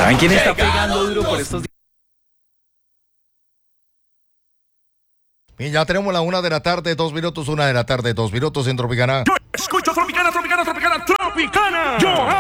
¿Saben quién está pegando duro por estos días? Bien, ya tenemos la 1 de la tarde, 2 minutos, 1 de la tarde, 2 minutos en Tropicana. Yo escucho Tropicana, Tropicana, Tropicana, Tropicana. Yo